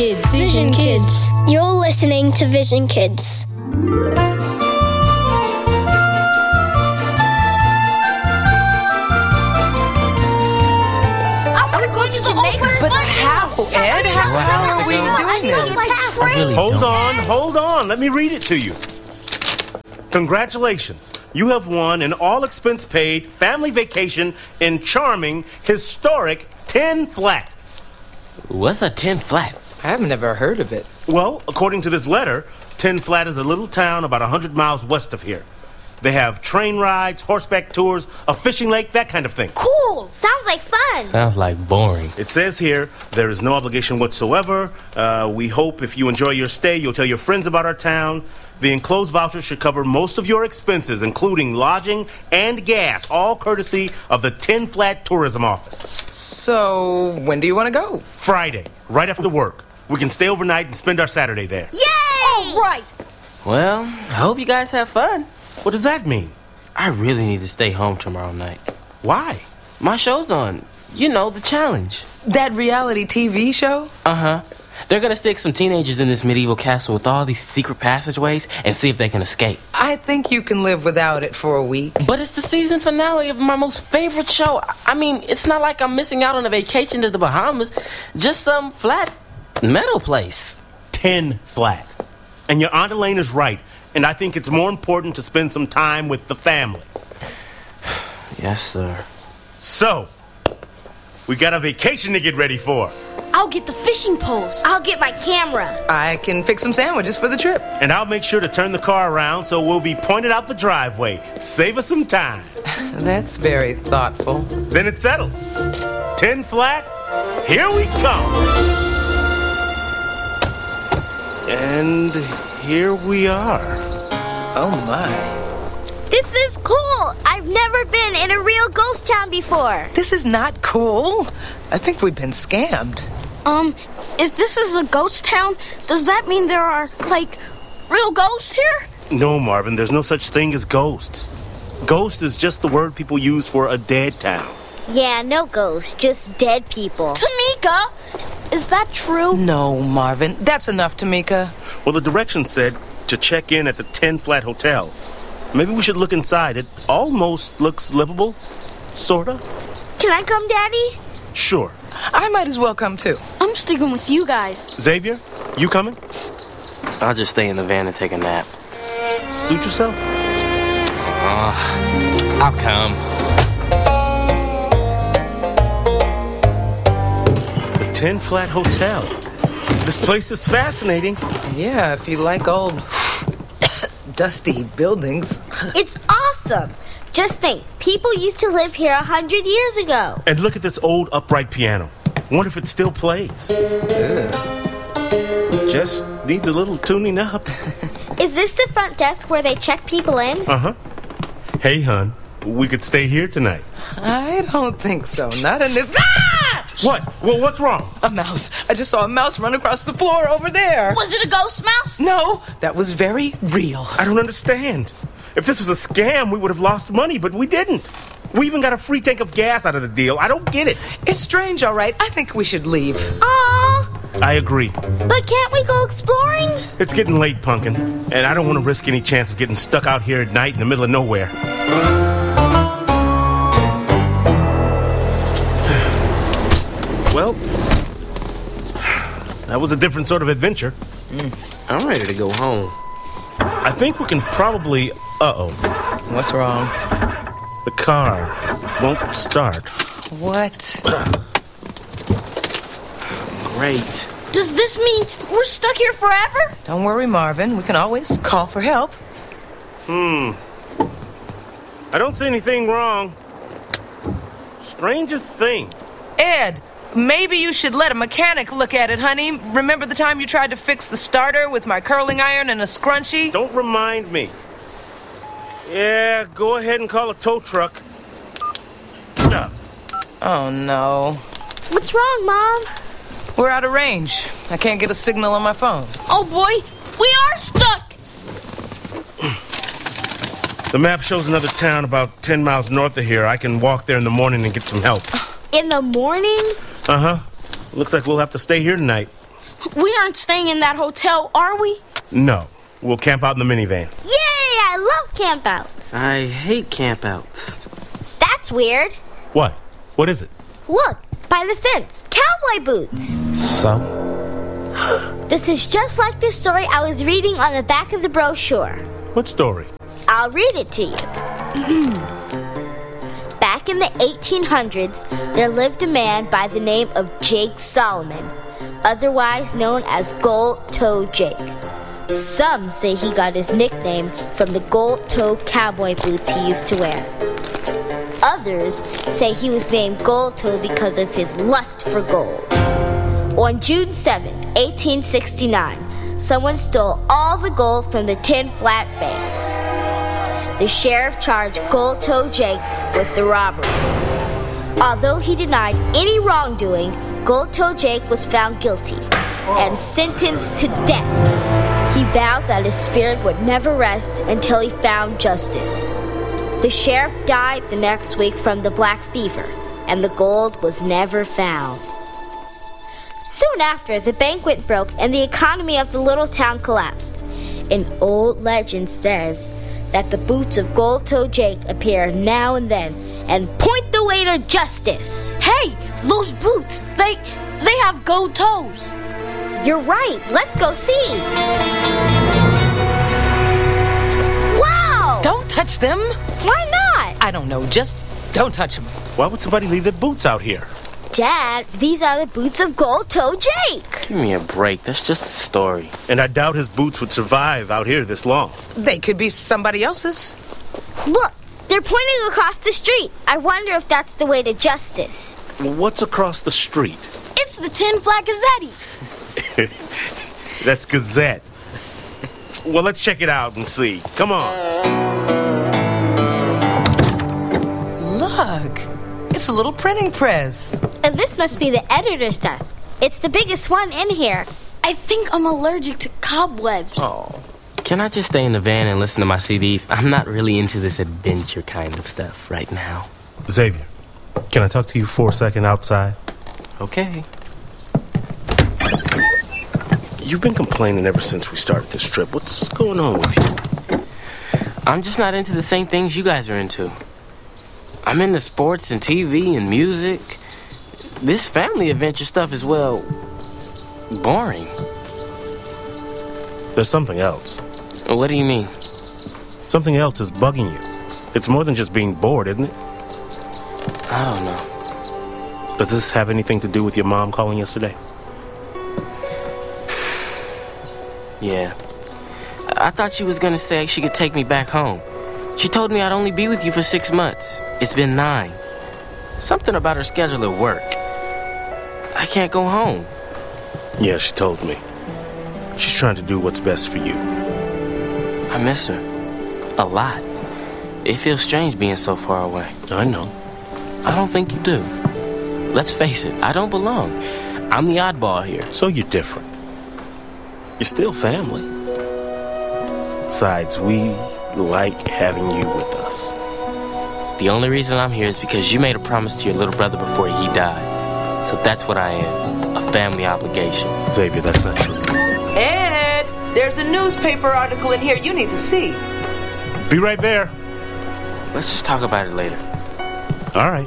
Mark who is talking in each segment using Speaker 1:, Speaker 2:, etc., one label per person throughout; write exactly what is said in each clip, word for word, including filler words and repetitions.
Speaker 1: Kids.
Speaker 2: Vision Kids.
Speaker 3: You're listening to Vision Kids.
Speaker 4: Ed, how, how are we doing this?
Speaker 5: Really hold don't. on, hold on. Let me read it to you. Congratulations. You have won an all-expense-paid family vacation in charming, historic Ten Flat.
Speaker 1: What's a Ten Flat?
Speaker 4: I've never heard of it.
Speaker 5: Well, according to this letter, Ten Flat is a little town about one hundred miles west of here. They have train rides, horseback tours, a fishing lake, that kind of thing.
Speaker 2: Cool! Sounds like fun.
Speaker 1: Sounds like boring.
Speaker 5: It says here, there is no obligation whatsoever. Uh, we hope if you enjoy your stay, you'll tell your friends about our town. The enclosed voucher should cover most of your expenses, including lodging and gas, all courtesy of the Ten Flat Tourism Office.
Speaker 4: So, when do you want to go?
Speaker 5: Friday, right after work. We can stay overnight and spend our Saturday there.
Speaker 2: Yay! All right.
Speaker 1: Well, I hope you guys have fun.
Speaker 5: What does that mean?
Speaker 1: I really need to stay home tomorrow night.
Speaker 5: Why?
Speaker 1: My show's on. You know, The Challenge.
Speaker 4: That reality T V show?
Speaker 1: Uh-huh. They're gonna stick some teenagers in this medieval castle with all these secret passageways and see if they can escape.
Speaker 4: I think you can live without it for a week.
Speaker 1: But it's the season finale of my most favorite show. I mean, it's not like I'm missing out on a vacation to the Bahamas. Just some flat metal place.
Speaker 5: Ten Flat. And your Aunt Elaine is right. And I think it's more important to spend some time with the family.
Speaker 1: Yes, sir.
Speaker 5: So, we got a vacation to get ready for.
Speaker 2: I'll get the fishing poles. I'll get my camera.
Speaker 4: I can fix some sandwiches for the trip.
Speaker 5: And I'll make sure to turn the car around so we'll be pointed out the driveway. Save us some time.
Speaker 4: That's very thoughtful.
Speaker 5: Then it's settled. Ten Flat, here we come. And here we are.
Speaker 4: Oh, my.
Speaker 2: This is cool. I've never been in a real ghost town before.
Speaker 4: This is not cool. I think we've been scammed.
Speaker 6: Um, if this is a ghost town, does that mean there are, like, real ghosts here?
Speaker 5: No, Marvin, there's no such thing as ghosts. Ghost is just the word people use for a dead town.
Speaker 2: Yeah, no ghosts, just dead people.
Speaker 6: Tamika, is that true?
Speaker 4: No, Marvin. That's enough, Tamika.
Speaker 5: Well, the directions said to check in at the Ten Flat Hotel. Maybe we should look inside. It almost looks livable. Sorta.
Speaker 2: Can I come, Daddy?
Speaker 5: Sure.
Speaker 4: I might as well come, too.
Speaker 6: I'm sticking with you guys.
Speaker 5: Xavier, you coming?
Speaker 1: I'll just stay in the van and take a nap.
Speaker 5: Suit yourself?
Speaker 1: Uh, I'll come.
Speaker 5: The Ten Flat Hotel. This place is fascinating.
Speaker 4: Yeah, if you like old, dusty buildings.
Speaker 2: It's awesome. Just think, people used to live here a hundred years ago.
Speaker 5: And look at this old upright piano. Wonder if it still plays.
Speaker 4: Ugh.
Speaker 5: Just needs a little tuning up.
Speaker 2: Is this the front desk where they check people in?
Speaker 5: Uh-huh. Hey, hon, we could stay here tonight.
Speaker 4: I don't think so. Not in this... Ah!
Speaker 5: What? Well, what's wrong?
Speaker 4: A mouse. I just saw a mouse run across the floor over there.
Speaker 6: Was it a ghost mouse?
Speaker 4: No, that was very real.
Speaker 5: I don't understand. If this was a scam, we would have lost money, but we didn't. We even got a free tank of gas out of the deal. I don't get it.
Speaker 4: It's strange, all right. I think we should leave.
Speaker 2: Aww.
Speaker 5: I agree.
Speaker 2: But can't we go exploring?
Speaker 5: It's getting late, Pumpkin, and I don't want to risk any chance of getting stuck out here at night in the middle of nowhere. Well, that was a different sort of adventure.
Speaker 1: Mm, I'm ready to go home.
Speaker 5: I think we can probably... Uh-oh.
Speaker 4: What's wrong?
Speaker 5: The car won't start.
Speaker 4: What?
Speaker 1: Great.
Speaker 6: Does this mean we're stuck here forever?
Speaker 4: Don't worry, Marvin. We can always call for help.
Speaker 5: Hmm. I don't see anything wrong. Strangest thing.
Speaker 4: Ed, maybe you should let a mechanic look at it, honey. Remember the time you tried to fix the starter with my curling iron and a scrunchie?
Speaker 5: Don't remind me. Yeah, go ahead and call a tow truck. No.
Speaker 4: Oh, no.
Speaker 2: What's wrong, Mom?
Speaker 4: We're out of range. I can't get a signal on my phone.
Speaker 6: Oh, boy. We are stuck.
Speaker 5: The map shows another town about ten miles north of here. I can walk there in the morning and get some help.
Speaker 2: In the morning?
Speaker 5: Uh-huh. Looks like we'll have to stay here tonight.
Speaker 6: We aren't staying in that hotel, are we?
Speaker 5: No. We'll camp out in the minivan.
Speaker 2: Yay! I love campouts.
Speaker 1: I hate campouts.
Speaker 2: That's weird.
Speaker 5: What? What is it?
Speaker 2: Look, by the fence, cowboy boots.
Speaker 1: So?
Speaker 2: This is just like the story I was reading on the back of the brochure.
Speaker 5: What story?
Speaker 2: I'll read it to you. Back in the eighteen hundreds, there lived a man by the name of Jake Solomon, otherwise known as Gold-Toe Jake. Some say he got his nickname from the gold-toe cowboy boots he used to wear. Others say he was named Gold-Toe because of his lust for gold. On June seventh, eighteen sixty-nine, someone stole all the gold from the Tin Flat Bank. The sheriff charged Gold-Toe Jake with the robbery. Although he denied any wrongdoing, Gold-Toe Jake was found guilty and sentenced to death. He vowed that his spirit would never rest until he found justice. The sheriff died the next week from the black fever, and the gold was never found. Soon after, the bank went broke and the economy of the little town collapsed. An old legend says that the boots of Gold-Toe Jake appear now and then and point the way to justice.
Speaker 6: Hey, those boots, they they have gold toes.
Speaker 2: You're right. Let's go see. Wow!
Speaker 4: Don't touch them.
Speaker 2: Why not?
Speaker 4: I don't know, just don't touch them.
Speaker 5: Why would somebody leave their boots out here?
Speaker 2: Dad, these are the boots of Gold-Toe Jake.
Speaker 1: Give me a break. That's just a story.
Speaker 5: And I doubt his boots would survive out here this long.
Speaker 4: They could be somebody else's.
Speaker 2: Look, they're pointing across the street. I wonder if that's the way to justice.
Speaker 5: What's across the street?
Speaker 6: It's the Tin Flat Gazette.
Speaker 5: That's Gazette. Well, let's check it out and see. Come on.
Speaker 4: Look, it's a little printing press.
Speaker 2: And this must be the editor's desk. It's the biggest one in here.
Speaker 6: I think I'm allergic to cobwebs.
Speaker 1: Oh. Can I just stay in the van and listen to my C Ds? I'm not really into this adventure kind of stuff right now.
Speaker 5: Xavier, can I talk to you for a second outside?
Speaker 1: Okay.
Speaker 5: You've been complaining ever since we started this trip. What's going on with you?
Speaker 1: I'm just not into the same things you guys are into. I'm into sports and T V and music. This family adventure stuff is, well, boring.
Speaker 5: There's something else.
Speaker 1: What do you mean?
Speaker 5: Something else is bugging you. It's more than just being bored, isn't it?
Speaker 1: I don't know.
Speaker 5: Does this have anything to do with your mom calling yesterday?
Speaker 1: Yeah. I thought she was gonna say she could take me back home. She told me I'd only be with you for six months. It's been nine. Something about her schedule at work. I can't go home.
Speaker 5: Yeah, she told me. She's trying to do what's best for you.
Speaker 1: I miss her. A lot. It feels strange being so far away.
Speaker 5: I know.
Speaker 1: I don't think you do. Let's face it, I don't belong. I'm the oddball here.
Speaker 5: So you're different. You're still family. Besides, we like having you with us.
Speaker 1: The only reason I'm here is because you made a promise to your little brother before he died. So that's what I am. A family obligation.
Speaker 5: Xavier, that's not true.
Speaker 4: Ed, there's a newspaper article in here you need to see.
Speaker 5: Be right there.
Speaker 1: Let's just talk about it later.
Speaker 5: All right.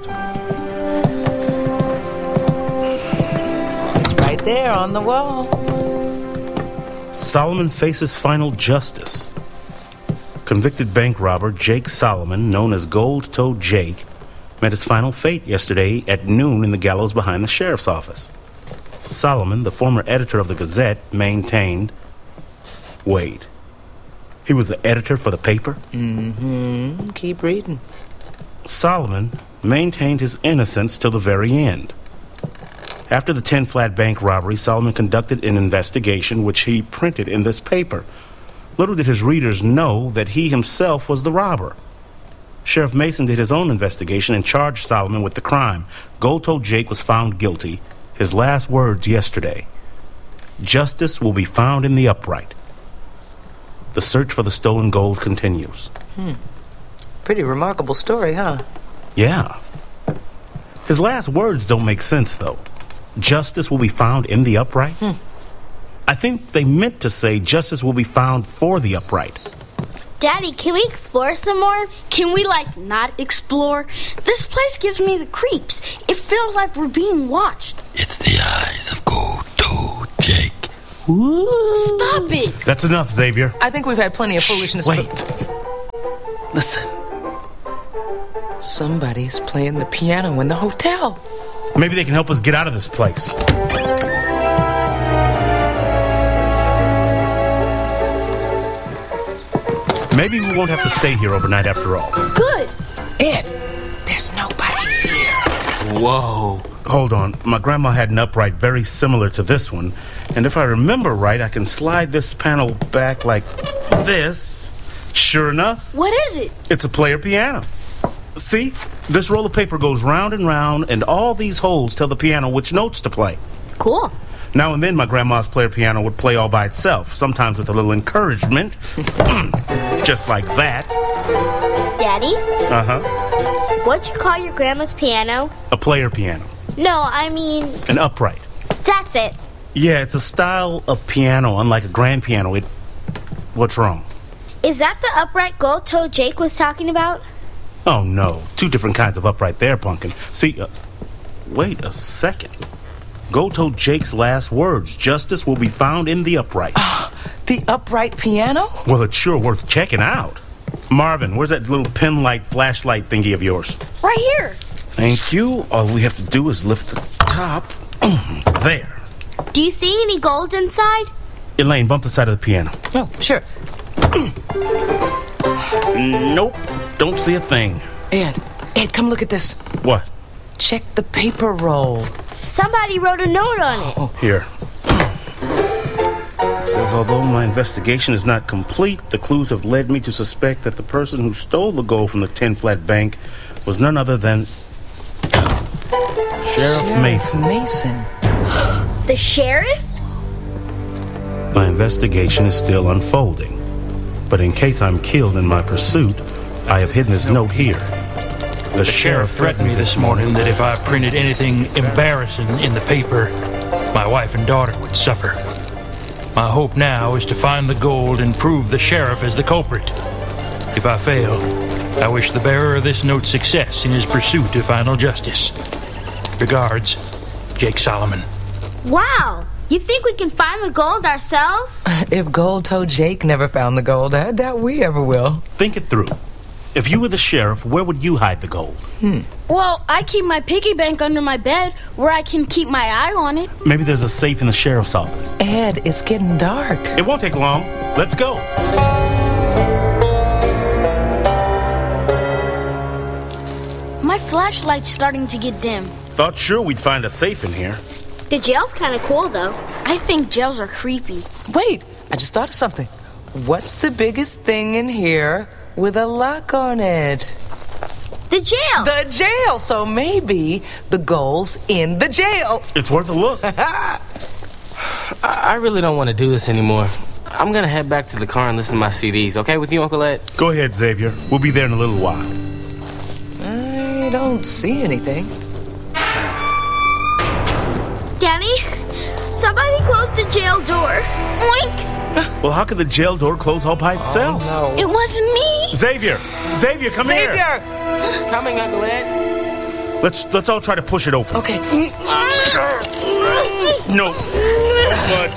Speaker 4: It's right there on the wall.
Speaker 5: Solomon faces final justice. Convicted bank robber Jake Solomon, known as Gold-Toe Jake, met his final fate yesterday at noon in the gallows behind the sheriff's office. Solomon, the former editor of the Gazette, maintained... Wait. He was the editor for the paper?
Speaker 4: Mm-hmm. Keep reading.
Speaker 5: Solomon maintained his innocence till the very end. After the Tin Flat Bank robbery, Solomon conducted an investigation which he printed in this paper. Little did his readers know that he himself was the robber. Sheriff Mason did his own investigation and charged Solomon with the crime. Gold-Toe Jake was found guilty. His last words yesterday: "Justice will be found in the upright." The search for the stolen gold continues.
Speaker 4: Hmm. Pretty remarkable story, huh?
Speaker 5: Yeah. His last words don't make sense, though. Justice will be found in the upright?
Speaker 4: Hmm.
Speaker 5: I think they meant to say justice will be found for the upright.
Speaker 2: Daddy, can we explore some more?
Speaker 6: Can we, like, not explore? This place gives me the creeps. It feels like we're being watched.
Speaker 7: It's the eyes of Gold Toe Jake.
Speaker 6: Stop it!
Speaker 5: That's enough, Xavier.
Speaker 4: I think we've had plenty of foolishness.
Speaker 5: Wait. Listen.
Speaker 4: Somebody's playing the piano in the hotel.
Speaker 5: Maybe they can help us get out of this place. Maybe we won't have to stay here overnight after all.
Speaker 6: Good!
Speaker 4: Ed, there's nobody here.
Speaker 1: Whoa.
Speaker 5: Hold on. My grandma had an upright very similar to this one. And if I remember right, I can slide this panel back like this. Sure enough,
Speaker 6: What is it?
Speaker 5: it's a player piano. See? This roll of paper goes round and round, and all these holes tell the piano which notes to play.
Speaker 2: Cool.
Speaker 5: Now and then, my grandma's player piano would play all by itself, sometimes with a little encouragement. Just like that.
Speaker 2: Daddy,
Speaker 5: Uh-huh.
Speaker 2: what'd you call your grandma's piano?
Speaker 5: A player piano.
Speaker 2: No, I mean,
Speaker 5: An upright.
Speaker 2: that's it.
Speaker 5: Yeah, it's a style of piano, unlike a grand piano. It... What's wrong?
Speaker 2: Is that the upright gold toe Jake was talking about?
Speaker 5: Oh, no. Two different kinds of upright there, Pumpkin. See, uh, wait a second. Gold-toed Jake's last words. Justice will be found in the upright.
Speaker 4: The upright piano?
Speaker 5: Well, it's sure worth checking out. Marvin, where's that little pen light flashlight thingy of yours?
Speaker 6: Right here.
Speaker 5: Thank you. All we have to do is lift the top. There.
Speaker 2: Do you see any gold inside?
Speaker 5: Elaine, bump the side of the piano.
Speaker 4: Oh, sure.
Speaker 5: Nope. Don't see a thing.
Speaker 4: Ed, Ed, come look at this.
Speaker 5: What?
Speaker 4: Check the paper roll.
Speaker 2: Somebody wrote a note on it.
Speaker 5: Here. It says, although my investigation is not complete, the clues have led me to suspect that the person who stole the gold from the Ten Flat Bank was none other than Sheriff Mason.
Speaker 4: Mason.
Speaker 2: The sheriff?
Speaker 5: My investigation is still unfolding. But in case I'm killed in my pursuit, I have hidden this note here. The,
Speaker 8: The sheriff threatened me this morning that if I printed anything embarrassing in the paper, my wife and daughter would suffer. My hope now is to find the gold and prove the sheriff as the culprit. If I fail, I wish the bearer of this note success in his pursuit to final justice. Regards, Jake Solomon.
Speaker 2: Wow. You think we can find the gold ourselves?
Speaker 4: If Gold Toe Jake never found the gold, I doubt we ever will.
Speaker 5: Think it through. If you were the sheriff, where would you hide the gold?
Speaker 4: Hmm.
Speaker 6: Well, I keep my piggy bank under my bed where I can keep my eye on it.
Speaker 5: Maybe there's a safe in the sheriff's office.
Speaker 4: Ed, it's getting dark.
Speaker 5: It won't take long. Let's go.
Speaker 6: My flashlight's starting to get dim.
Speaker 5: Thought sure we'd find a safe in here.
Speaker 2: The jail's kind of cool, though.
Speaker 6: I think jails are creepy.
Speaker 4: Wait, I just thought of something. What's the biggest thing in here with a lock on it?
Speaker 2: The jail!
Speaker 4: The jail! So maybe the gold's in the jail.
Speaker 5: It's worth a look.
Speaker 1: I, I really don't want to do this anymore. I'm gonna head back to the car and listen to my C Ds. Okay with you, Uncle Ed?
Speaker 5: Go ahead, Xavier. We'll be there in a little while.
Speaker 4: I don't see anything.
Speaker 2: Daddy, somebody closed the jail door. Oink!
Speaker 5: Well, how could the jail door close all by itself?
Speaker 4: Oh,
Speaker 6: It wasn't me.
Speaker 5: Xavier! Xavier, come here!
Speaker 4: Xavier!
Speaker 1: Coming, Uncle Ed.
Speaker 5: Let's let's all try to push it open.
Speaker 4: Okay.
Speaker 5: No. Much.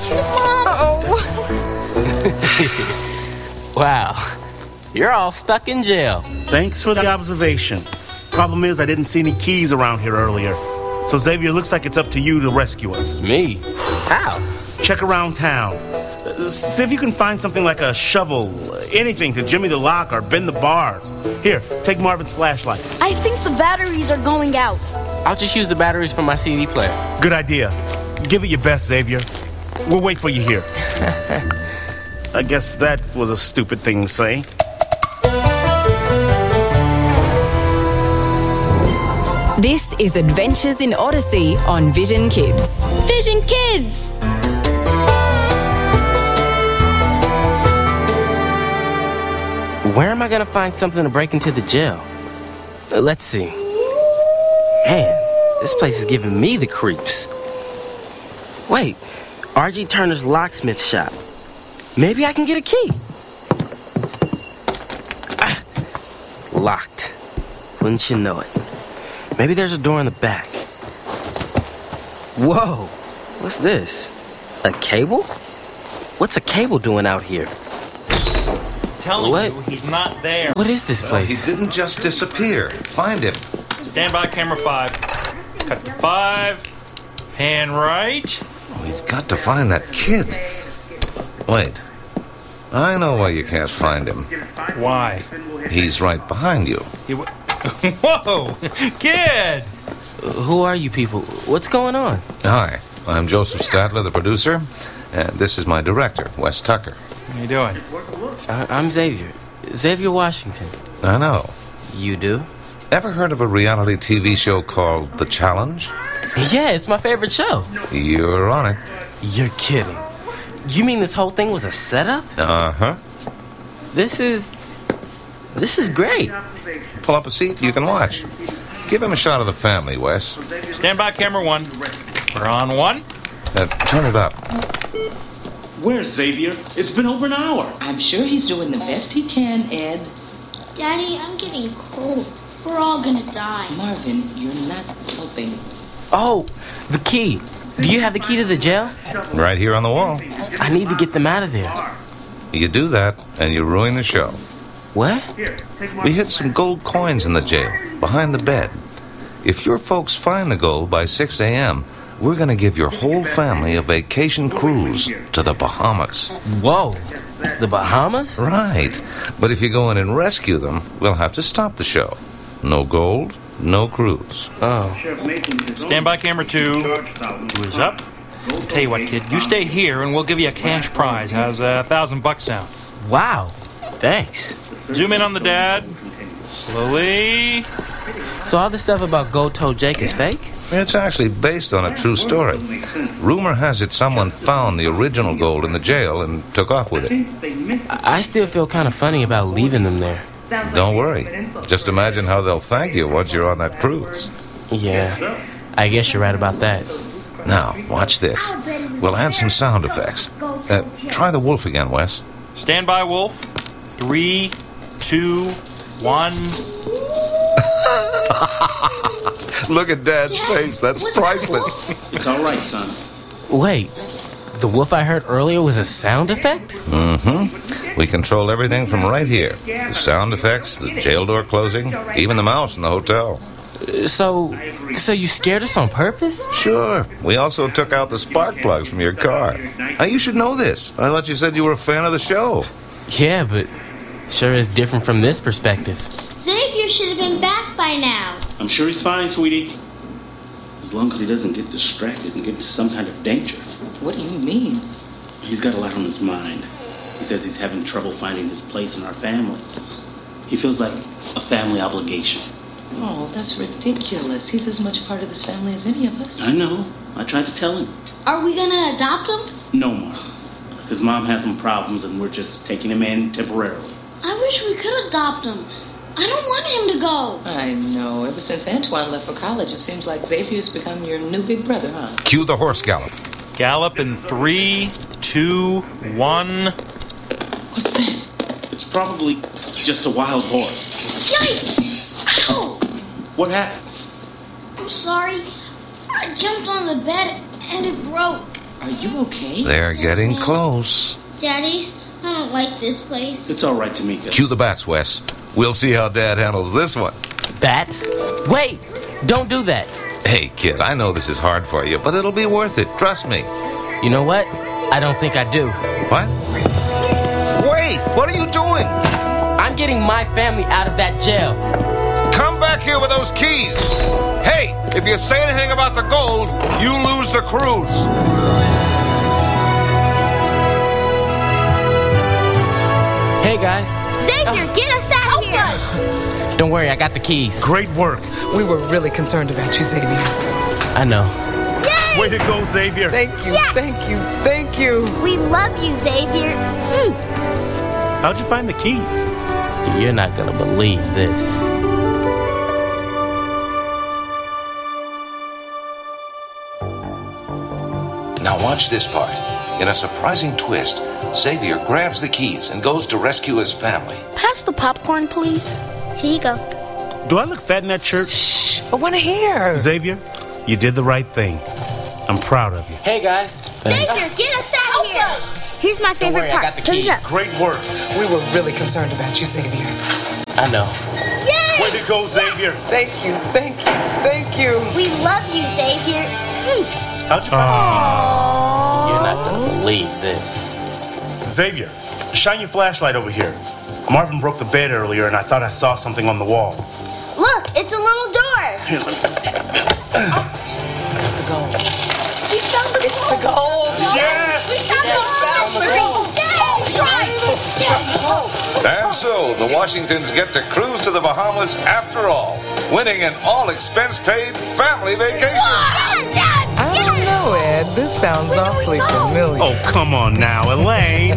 Speaker 1: Wow. You're all stuck in jail.
Speaker 5: Thanks for the observation. Problem is, I didn't see any keys around here earlier. So, Xavier, looks like it's up to you to rescue us.
Speaker 1: Me? How?
Speaker 5: Check around town. Uh, see if you can find something like a shovel, uh, anything to jimmy the lock or bend the bars. Here, take Marvin's flashlight.
Speaker 6: I think the batteries are going out.
Speaker 1: I'll just use the batteries from my C D player.
Speaker 5: Good idea. Give it your best, Xavier. We'll wait for you here. I guess that was a stupid thing to say.
Speaker 9: This is Adventures in Odyssey on Vision Kids.
Speaker 3: Vision Kids!
Speaker 1: Where am I gonna find something to break into the jail? Uh, let's see. Man, this place is giving me the creeps. Wait, R G Turner's locksmith shop. Maybe I can get a key. Ah, locked. Wouldn't you know it? Maybe there's a door in the back. Whoa, what's this? A cable? What's a cable doing out here?
Speaker 8: Telling
Speaker 1: What?
Speaker 8: you, he's not there.
Speaker 1: What is this
Speaker 10: Well,
Speaker 1: place?
Speaker 10: he didn't just disappear. Find him.
Speaker 8: Stand by, camera five. Cut to five. Pan right.
Speaker 10: We've got to find that kid. Wait. I know why you can't find him.
Speaker 8: Why?
Speaker 10: He's right behind you.
Speaker 8: He w- Whoa, kid!
Speaker 1: Who are you people? What's going on?
Speaker 10: Hi, I'm Joseph Stadler, the producer, and this is my director, Wes Tucker.
Speaker 8: How you doing?
Speaker 1: I- I'm Xavier. Xavier Washington.
Speaker 10: I know.
Speaker 1: You do?
Speaker 10: Ever heard of a reality T V show called The Challenge?
Speaker 1: Yeah, it's my favorite show.
Speaker 10: You're on it.
Speaker 1: You're kidding. You mean this whole thing was a setup?
Speaker 10: Uh-huh.
Speaker 1: This is... This is great.
Speaker 10: Pull up a seat, you can watch. Give him a shot of the family, Wes.
Speaker 8: Stand by, camera one. We're on one.
Speaker 10: Uh, turn it up.
Speaker 11: Where's Xavier? It's been over an hour.
Speaker 12: I'm sure he's doing the best he can, Ed.
Speaker 6: Daddy, I'm getting cold. We're all gonna die.
Speaker 12: Marvin, you're not helping.
Speaker 1: Oh, the key. Do you have the key to the jail?
Speaker 10: Right here on the wall.
Speaker 1: I need to get them out of there.
Speaker 10: You do that, and you ruin the show.
Speaker 1: What?
Speaker 10: We hid some gold coins in the jail, behind the bed. If your folks find the gold by six a.m., we're going to give your whole family a vacation cruise to the Bahamas.
Speaker 1: Whoa. The Bahamas?
Speaker 10: Right. But if you go in and rescue them, we'll have to stop the show. No gold, no cruise.
Speaker 1: Oh.
Speaker 8: Stand by, camera two. Who is up? I'll tell you what, kid. You stay here, and we'll give you a cash prize. How's a thousand bucks sound?
Speaker 1: Wow. Thanks.
Speaker 8: Zoom in on the dad. Slowly.
Speaker 1: So all this stuff about Gold-Toed Jake is fake?
Speaker 10: It's actually based on a true story. Rumor has it someone found the original gold in the jail and took off with it.
Speaker 1: I I still feel kind of funny about leaving them there.
Speaker 10: Don't worry. Just imagine how they'll thank you once you're on that cruise.
Speaker 1: Yeah, I guess you're right about that.
Speaker 10: Now, watch this. We'll add some sound effects. Uh, try the wolf again, Wes.
Speaker 8: Stand by, Wolf. Three, two, one.
Speaker 10: Look at Dad's face. That's priceless.
Speaker 11: It's all right, son.
Speaker 1: Wait, the wolf I heard earlier was a sound effect?
Speaker 10: Mm-hmm. We control everything from right here. The sound effects, the jail door closing, even the mouse in the hotel.
Speaker 1: Uh, So, so you scared us on purpose?
Speaker 10: Sure. We also took out the spark plugs from your car. Now, you should know this. I thought you said you were a fan of the show.
Speaker 1: Yeah, but sure is different from this perspective.
Speaker 6: Xavier should have been back by now.
Speaker 11: I'm sure he's fine, sweetie. As long as he doesn't get distracted and get into some kind of danger.
Speaker 12: What do you mean?
Speaker 11: He's got a lot on his mind. He says he's having trouble finding his place in our family. He feels like a family obligation.
Speaker 12: Oh, that's ridiculous. He's as much part of this family as any of us.
Speaker 11: I know. I tried to tell him.
Speaker 6: Are we gonna adopt him?
Speaker 11: No more. His mom has some problems and we're just taking him in temporarily.
Speaker 6: I wish we could adopt him. I don't want him to go.
Speaker 12: I know. Ever since Antoine left for college, it seems like Xavier's become your new big brother, huh?
Speaker 10: Cue the horse gallop.
Speaker 8: Gallop in three, two, one.
Speaker 12: What's that?
Speaker 11: It's probably just a wild horse.
Speaker 6: Yikes! Ow!
Speaker 11: What happened?
Speaker 6: I'm sorry. I jumped on the bed and it broke.
Speaker 12: Are you okay?
Speaker 10: They're getting close.
Speaker 6: Daddy, I don't like this place.
Speaker 11: It's all right, Tamika.
Speaker 10: Cue the bats, Wes. We'll see how Dad handles this one.
Speaker 1: Bats? Wait! Don't do that.
Speaker 10: Hey, kid, I know this is hard for you, but it'll be worth it. Trust me.
Speaker 1: You know what? I don't think I do.
Speaker 10: What? Wait! What are you doing?
Speaker 1: I'm getting my family out of that jail.
Speaker 10: Come back here with those keys. Hey, if you say anything about the gold, you lose the cruise.
Speaker 1: Hey, guys.
Speaker 2: Xavier, get us out of here!
Speaker 1: Don't worry, I got the keys.
Speaker 5: Great work.
Speaker 13: We were really concerned about you, Xavier.
Speaker 1: I know.
Speaker 2: Yay!
Speaker 5: Way to go, Xavier.
Speaker 13: Thank you,
Speaker 2: Yes!
Speaker 13: thank you, thank you.
Speaker 2: We love you, Xavier. Mm.
Speaker 5: How'd you find the keys?
Speaker 1: You're not gonna believe this.
Speaker 10: Now Watch this part. In a surprising twist, Xavier grabs the keys and goes to rescue his family.
Speaker 6: Pass the popcorn, please.
Speaker 2: Here you go.
Speaker 5: Do I look fat in that shirt?
Speaker 13: Shh, I want to hear.
Speaker 5: Xavier, you did the right thing. I'm proud of you.
Speaker 1: Hey, guys.
Speaker 2: Xavier, get us out of here. Here's my
Speaker 1: Don't
Speaker 2: favorite
Speaker 1: worry, I
Speaker 2: part.
Speaker 1: got the
Speaker 2: Turn it
Speaker 1: keys.
Speaker 2: up.
Speaker 5: Great work.
Speaker 13: We were really concerned about you, Xavier.
Speaker 1: I know.
Speaker 2: Yay!
Speaker 5: Way to go, Xavier.
Speaker 13: Thank you, thank you, thank you.
Speaker 2: We love you, Xavier. Mm.
Speaker 5: How'd you find
Speaker 1: You're not gonna believe this.
Speaker 5: Xavier, shine your flashlight over here. Marvin broke the bed earlier, and I thought I saw something on the wall.
Speaker 2: Look, it's a little door.
Speaker 5: Here, let me...
Speaker 13: It's the gold.
Speaker 2: We found the
Speaker 13: It's the gold.
Speaker 5: Yes!
Speaker 2: We found the gold.
Speaker 10: And so, the Washingtons get to cruise to the Bahamas after all, winning an all-expense-paid family vacation.
Speaker 2: Yes, yes,
Speaker 13: I don't know, Ed. This sounds awfully familiar.
Speaker 5: Oh, come on now, Elaine.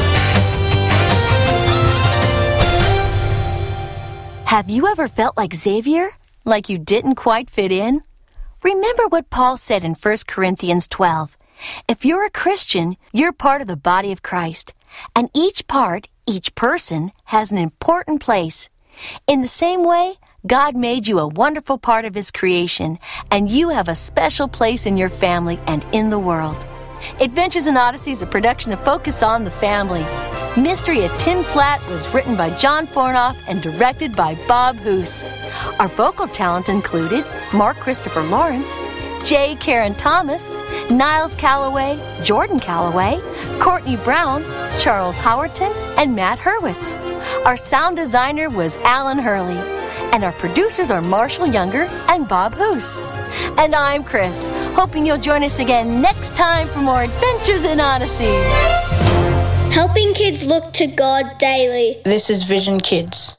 Speaker 14: Have you ever felt like Xavier? Like you didn't quite fit in? Remember what Paul said in First Corinthians twelve. If you're a Christian, you're part of the body of Christ. And each part, each person, has an important place. In the same way, God made you a wonderful part of His creation, and you have a special place in your family and in the world. Adventures in Odyssey is a production of Focus on the Family. Mystery at Tin Flat was written by John Fornoff and directed by Bob Hoose. Our vocal talent included Mark Christopher Lawrence, J. Karen Thomas, Niles Calloway, Jordan Calloway, Courtney Brown, Charles Howerton, and Matt Hurwitz. Our sound designer was Alan Hurley, and our producers are Marshall Younger and Bob Hoose. And I'm Chris, hoping you'll join us again next time for more Adventures in Odyssey.
Speaker 3: Helping kids look to God daily.
Speaker 6: This is Vision Kids.